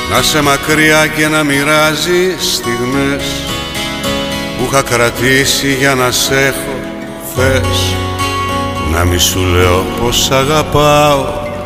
να σε μακριά και να μοιράζει στιγμές που είχα κρατήσει για να σ' έχω. Θες να μη σου λέω πως αγαπάω?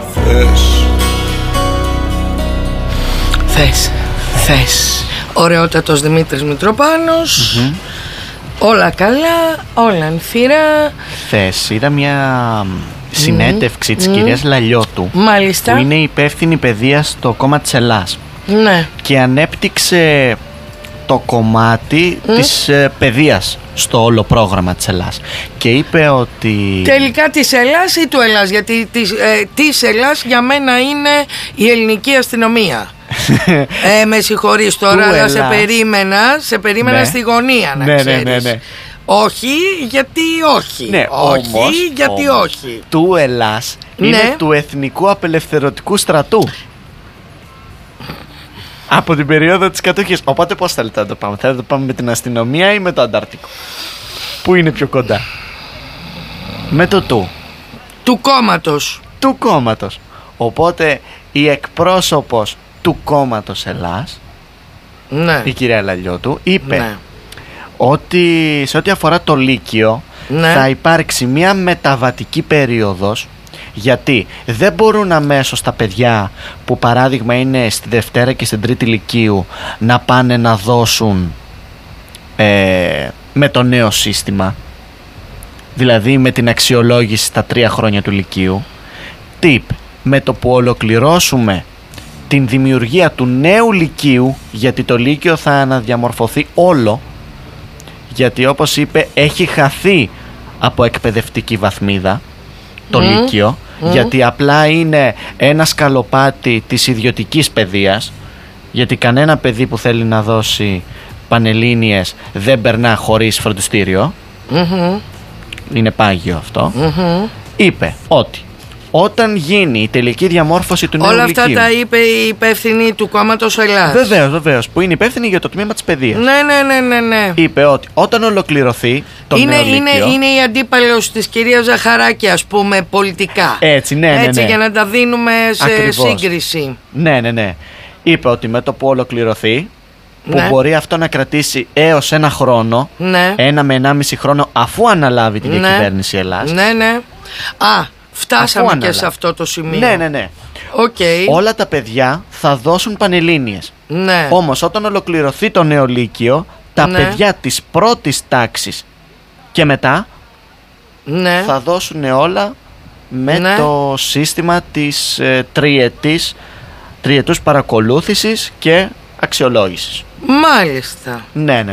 Θες. Ωραιότατος Δημήτρης Μητροπάνος. Όλα καλά, όλα ανθυρά. Θες, είδα μια συνέντευξη της κυρίας Λαλιώτου. Μάλιστα. Που είναι υπεύθυνη παιδείας στο κόμμα της Ελλάς. Ναι. Και ανέπτυξε το κομμάτι της παιδείας στο όλο πρόγραμμα της Ελλάς. Και είπε ότι... Τελικά της Ελλάς ή του Ελλάς? Γιατί της Ελλάς για μένα είναι η ελληνική αστυνομία. Με συγχωρείς τώρα, αλλά σε περίμενα ναι. Στη γωνία να ξέρεις. Ναι. Όχι, γιατί όχι. Ναι, όχι, όμως, γιατί όχι. Του Ελλάς είναι του Εθνικού Απελευθερωτικού Στρατού. Από την περίοδο της κατοχής. Οπότε πώς θέλετε να το πάμε? Θέλετε να το πάμε με την αστυνομία ή με το Αντάρτικο? Πού είναι πιο κοντά? Με το του κόμματος. Οπότε η εκπρόσωπος του κόμματος Ελλάς, ναι. Η κυρία Λαλιώτου είπε ναι. Ότι σε ό,τι αφορά το Λύκειο ναι. Θα υπάρξει μια μεταβατική περίοδος. Γιατί δεν μπορούν αμέσως τα παιδιά που παράδειγμα είναι στη Δευτέρα και στην Τρίτη Λυκείου να πάνε να δώσουν με το νέο σύστημα, δηλαδή με την αξιολόγηση στα 3 χρόνια του Λυκείου. Τι είπε? Με το που ολοκληρώσουμε την δημιουργία του νέου Λυκείου, γιατί το Λύκειο θα αναδιαμορφωθεί όλο, γιατί όπως είπε έχει χαθεί από εκπαιδευτική βαθμίδα το Λύκειο, γιατί απλά είναι ένα σκαλοπάτι της ιδιωτικής παιδείας, γιατί κανένα παιδί που θέλει να δώσει πανελλήνιες δεν περνά χωρίς φροντιστήριο. Είναι πάγιο αυτό. Είπε ότι όταν γίνει η τελική διαμόρφωση του νέου όλα Λυκείου. Αυτά τα είπε η υπεύθυνη του κόμματος Ελλάς. Βεβαίως, που είναι υπεύθυνη για το τμήμα της παιδείας. Ναι. Είπε ότι όταν ολοκληρωθεί το νέο Λύκειο. Είναι η αντίπαλος της κυρίας Ζαχαράκη, ας πούμε, πολιτικά. Έτσι, ναι. Για να τα δίνουμε σε ακριβώς. Σύγκριση. Ναι. Είπε ότι με το που ολοκληρωθεί, που ναι. μπορεί αυτό να κρατήσει έως 1 χρόνο, ναι. 1 με 1,5 χρόνο αφού αναλάβει τη διακυβέρνηση Ελλάς. Ναι. Φτάσαμε και σε αυτό το σημείο. Ναι. Okay. Όλα τα παιδιά θα δώσουν πανελλήνιες. Ναι. Όμως όταν ολοκληρωθεί το νέο Λύκειο, τα παιδιά της πρώτης τάξης και μετά θα δώσουν όλα με το σύστημα της τριετούς παρακολούθησης και αξιολόγησης. Μάλιστα. Ναι.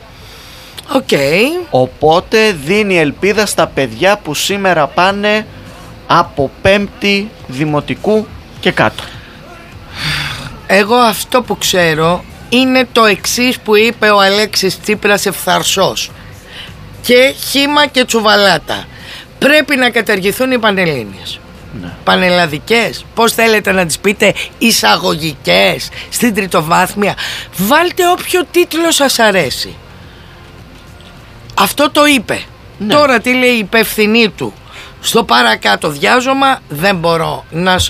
Οπότε δίνει ελπίδα στα παιδιά που σήμερα πάνε από 5η δημοτικού και κάτω. Εγώ αυτό που ξέρω είναι το εξής που είπε ο Αλέξης Τσίπρας ευθαρσός. Και χύμα και τσουβαλάτα. Πρέπει να καταργηθούν οι πανελλήνιες. Ναι. Πανελλαδικές, πώς θέλετε να τις πείτε, εισαγωγικές, στην τριτοβάθμια. Βάλτε όποιο τίτλο σας αρέσει. Αυτό το είπε. Ναι. Τώρα τι λέει η υπευθυνή του? Στο παρακάτω διάζωμα δεν μπορώ να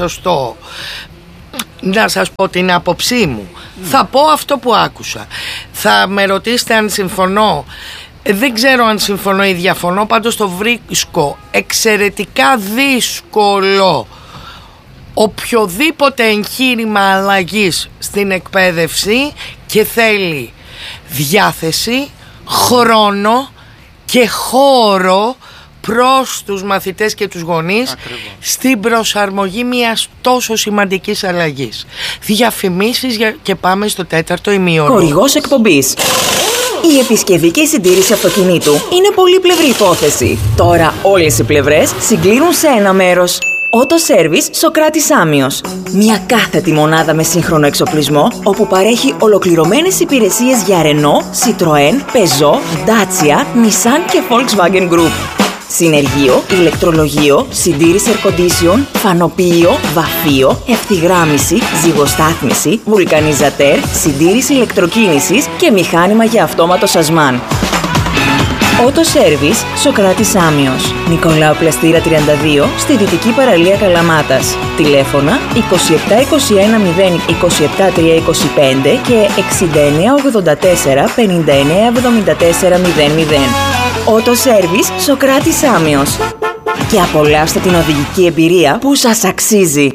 σας πω την άποψή μου. Θα πω αυτό που άκουσα. Θα με ρωτήσετε αν συμφωνώ. Δεν ξέρω αν συμφωνώ ή διαφωνώ. Πάντως το βρίσκω εξαιρετικά δύσκολο οποιοδήποτε εγχείρημα αλλαγής στην εκπαίδευση και θέλει διάθεση, χρόνο και χώρο προς τους μαθητές και τους γονείς. Ακριβώς. Στην προσαρμογή μιας τόσο σημαντικής αλλαγής. Διαφημίσεις και πάμε στο 4ο ημίωρο. Χορηγός εκπομπής. Η επισκευή και η συντήρηση αυτοκινήτου είναι πολύπλευρη υπόθεση. Τώρα όλες οι πλευρές συγκλίνουν σε ένα μέρος. Auto Service Σοκράτης Άμιος. Μια κάθετη μονάδα με σύγχρονο εξοπλισμό, όπου παρέχει ολοκληρωμένες υπηρεσίες για Renault, Citroën, Peugeot, Dacia, Nissan και Volkswagen Group. Συνεργείο, ηλεκτρολογείο, συντήρηση air condition, φανοποιείο, βαφείο, ευθυγράμμιση, ζυγοστάθμιση, βουλκανιζατέρ, συντήρηση ηλεκτροκίνησης και μηχάνημα για αυτόματο σασμάν. Ότο Σέρβις, Σοκράτης Άμιος. Νικολάου Πλαστήρα 32, στη Δυτική Παραλία Καλαμάτας. Τηλέφωνα 2721 0 27 325 και 6984 59 74 00. Ότο Σέρβις, Σοκράτης Άμιος. Και απολαύστε την οδηγική εμπειρία που σας αξίζει.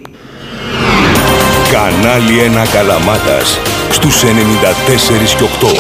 Κανάλι 1 Καλαμάτας στους 94 και 8.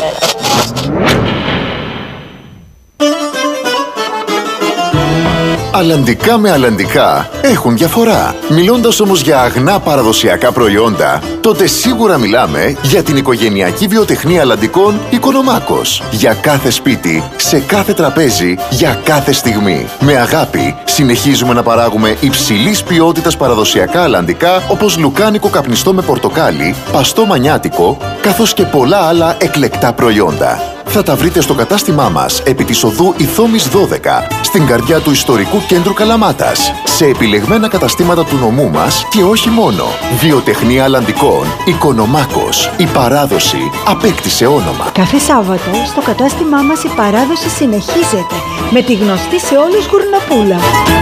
Αλλαντικά με αλλαντικά έχουν διαφορά. Μιλώντας όμως για αγνά παραδοσιακά προϊόντα, τότε σίγουρα μιλάμε για την οικογενειακή βιοτεχνία αλλαντικών Οικονομάκος. Για κάθε σπίτι, σε κάθε τραπέζι, για κάθε στιγμή. Με αγάπη συνεχίζουμε να παράγουμε υψηλής ποιότητας παραδοσιακά αλλαντικά, όπως λουκάνικο καπνιστό με πορτοκάλι, παστό μανιάτικο, καθώς και πολλά άλλα εκλεκτά προϊόντα. Θα τα βρείτε στο κατάστημά μας επί της οδού Ηθόμης 12, στην καρδιά του ιστορικού κέντρου Καλαμάτας, σε επιλεγμένα καταστήματα του νομού μας και όχι μόνο. Βιοτεχνία αλλαντικών Οικονομάκος. Η παράδοση απέκτησε όνομα. Κάθε Σάββατο στο κατάστημά μας η παράδοση συνεχίζεται με τη γνωστή σε όλους γουρνοπούλα.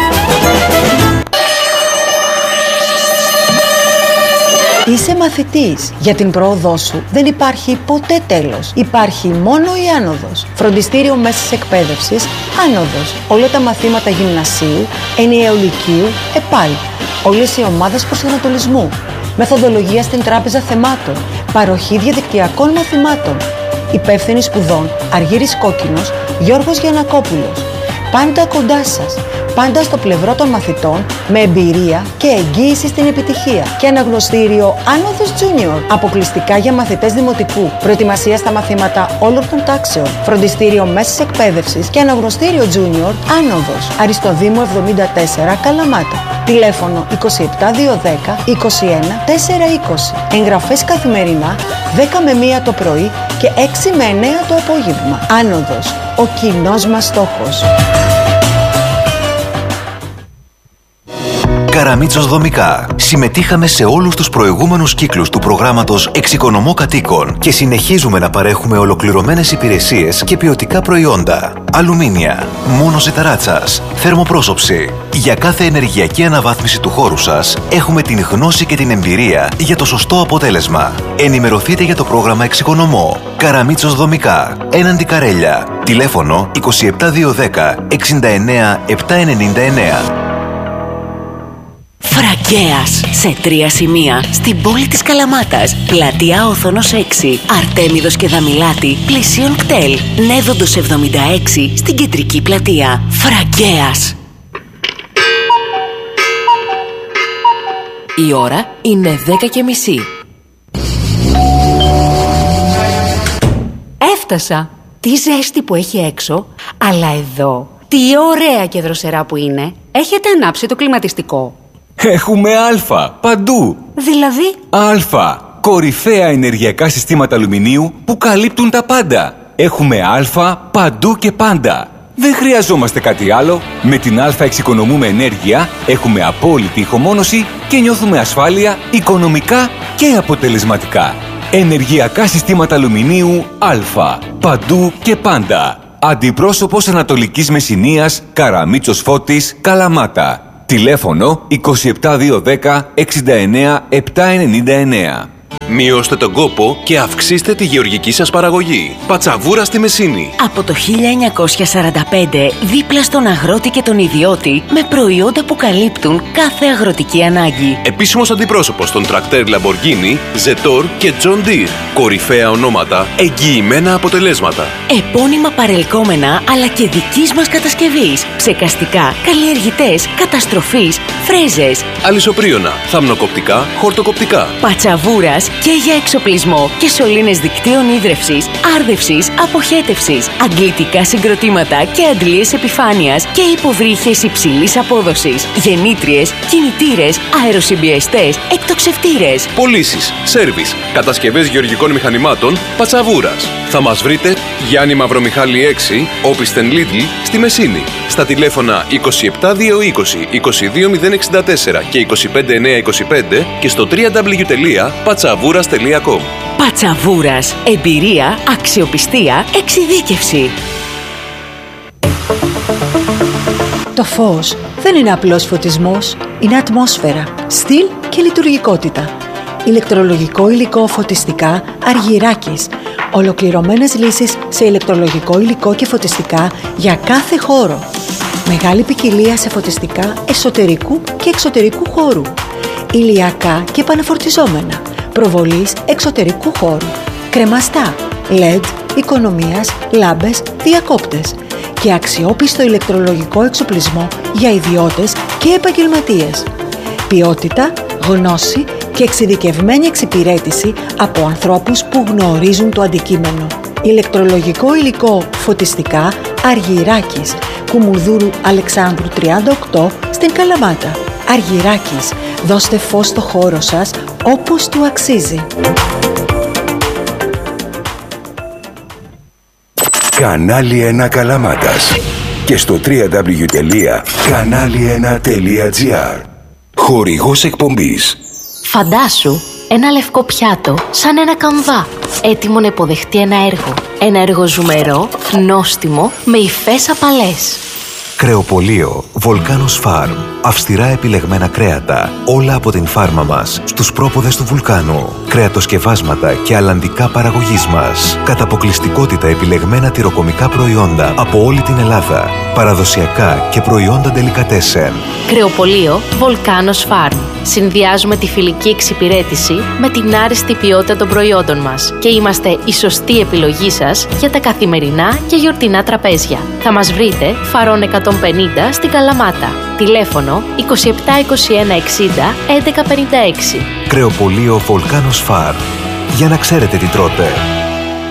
Είσαι μαθητής. Για την πρόοδό σου δεν υπάρχει ποτέ τέλος. Υπάρχει μόνο η άνοδος. Φροντιστήριο μέσης εκπαίδευσης, άνοδος. Όλα τα μαθήματα γυμνασίου, ενιαίου λυκείου, ΕΠΑΛ. Όλες οι ομάδες προσανατολισμού. Μεθοδολογία στην τράπεζα θεμάτων. Παροχή διαδικτυακών μαθημάτων. Υπεύθυνοι σπουδών, Αργύρης Κόκκινος, Γιώργος Γιαννακόπουλος. Πάντα κοντά σας. Πάντα στο πλευρό των μαθητών, με εμπειρία και εγγύηση στην επιτυχία. Και αναγνωστήριο Άνοδος Junior, αποκλειστικά για μαθητές δημοτικού. Προετοιμασία στα μαθήματα όλων των τάξεων. Φροντιστήριο μέσης εκπαίδευσης και αναγνωστήριο Junior Άνοδος. Αριστοδήμου 74 Καλαμάτα. Τηλέφωνο 27210 21 420. Εγγραφές καθημερινά 10 με 1 το πρωί και 6 με 9 το απόγευμα. Άνοδος, ο κοινός μας στόχος. Καραμίτσος Δομικά. Συμμετείχαμε σε όλους τους προηγούμενους κύκλους του προγράμματος Εξοικονομώ Κατοίκων και συνεχίζουμε να παρέχουμε ολοκληρωμένες υπηρεσίες και ποιοτικά προϊόντα. Αλουμίνια, μόνος ταράτσας, θερμοπρόσωψη. Για κάθε ενεργειακή αναβάθμιση του χώρου σας έχουμε την γνώση και την εμπειρία για το σωστό αποτέλεσμα. Ενημερωθείτε για το πρόγραμμα Εξοικονομώ. Καραμίτσος Δομικά. Έναντι Καρέλια. Τηλέφωνο 27210 69 799. Φραγκέας, σε 3 σημεία, στην πόλη της Καλαμάτας. Πλατεία Όθωνος 6, Αρτέμιδος και Δαμιλάτη, πλησίον κτέλ. Νέδοντος 76, στην κεντρική πλατεία. Φραγκέας. Η ώρα είναι 10:30. Έφτασα. Τι ζέστη που έχει έξω, αλλά εδώ, τι ωραία και δροσερά που είναι. Έχετε ανάψει το κλιματιστικό? Έχουμε Α παντού. Δηλαδή? Α. Κορυφαία ενεργειακά συστήματα αλουμινίου που καλύπτουν τα πάντα. Έχουμε Α παντού και πάντα. Δεν χρειαζόμαστε κάτι άλλο. Με την Α εξοικονομούμε ενέργεια, έχουμε απόλυτη ηχομόνωση και νιώθουμε ασφάλεια οικονομικά και αποτελεσματικά. Ενεργειακά συστήματα αλουμινίου Α. Παντού και πάντα. Αντιπρόσωπος Ανατολικής Μεσσηνίας, Καραμίτσος Φώτης, Καλαμάτα. Τηλέφωνο 27210 69 799. Μειώστε τον κόπο και αυξήστε τη γεωργική σας παραγωγή. Πατσαβούρα στη Μεσσήνη. Από το 1945, δίπλα στον αγρότη και τον ιδιώτη, με προϊόντα που καλύπτουν κάθε αγροτική ανάγκη. Επίσημος αντιπρόσωπος των τρακτέρ Lamborghini, Zetor και John Deere. Κορυφαία ονόματα, εγγυημένα αποτελέσματα. Επώνυμα παρελκόμενα, αλλά και δικής μας κατασκευής. Ψεκαστικά, καλλιεργητές, καταστροφής, φρέζες. Αλυσοπρίωνα, θαμνοκοπτικά, χορτοκοπτικά. Πατσαβούρας και για εξοπλισμό και σωλήνες δικτύων ίδρευσης, άρδευσης, αποχέτευσης, αντλητικά συγκροτήματα και αντλίες επιφάνειας και υποβρύχες υψηλής απόδοσης, γεννήτριες, κινητήρες, αεροσυμπιεστές, εκτοξευτήρες. Πωλήσεις, σέρβις, κατασκευές γεωργικών μηχανημάτων, Πατσαβούρας. Θα μας βρείτε Γιάννη Μαυρομιχάλη 6, Όπισθεν Λίτλ, στη Μεσσήνη. Στα τηλέφωνα 27220 22064 και 25925 και στο www.patsavouras.com. Πατσαβούρας. Εμπειρία, αξιοπιστία, εξειδίκευση. Το φως δεν είναι απλός φωτισμός, είναι ατμόσφαιρα, στυλ και λειτουργικότητα. Ηλεκτρολογικό υλικό φωτιστικά Αργυράκης. Ολοκληρωμένες λύσεις σε ηλεκτρολογικό υλικό και φωτιστικά για κάθε χώρο. Μεγάλη ποικιλία σε φωτιστικά εσωτερικού και εξωτερικού χώρου. Ηλιακά και επαναφορτιζόμενα. Προβολής εξωτερικού χώρου. Κρεμαστά, LED, οικονομίας, λάμπες, διακόπτες. Και αξιόπιστο ηλεκτρολογικό εξοπλισμό για ιδιώτες και επαγγελματίες. Ποιότητα, γνώση και εξειδικευμένη εξυπηρέτηση από ανθρώπους που γνωρίζουν το αντικείμενο. Ηλεκτρολογικό υλικό φωτιστικά Αργυράκης, Κουμουνδούρου Αλεξάνδρου 38 στην Καλαμάτα. Αργυράκης, δώστε φως στο χώρο σας όπως του αξίζει. Κανάλι 1 Καλαμάτας και στο www.kanali1.gr. Χορηγός εκπομπής. Φαντάσου ένα λευκό πιάτο σαν ένα καμβά, έτοιμο να υποδεχτεί ένα έργο. Ένα έργο ζουμερό, νόστιμο, με υφές απαλές. Κρεοπωλείο Volcanos Farm. Αυστηρά επιλεγμένα κρέατα, όλα από την φάρμα μας, στους πρόποδες του βουλκάνου. Κρεατοσκευάσματα και αλλαντικά παραγωγής μας. Κατά αποκλειστικότητα επιλεγμένα τυροκομικά προϊόντα από όλη την Ελλάδα. Παραδοσιακά και προϊόντα ντελικατέσεν. Κρεοπωλείο Volcanos Farm. Συνδυάζουμε τη φιλική εξυπηρέτηση με την άριστη ποιότητα των προϊόντων μας και είμαστε η σωστή επιλογή σας για τα καθημερινά και γιορτινά τραπέζια. Θα μας βρείτε Φαρών 150 στην Καλαμάτα. Τηλέφωνο 27 21 60 11 56. Κρεοπωλείο Volcanos Farm. Για να ξέρετε τι τρώτε.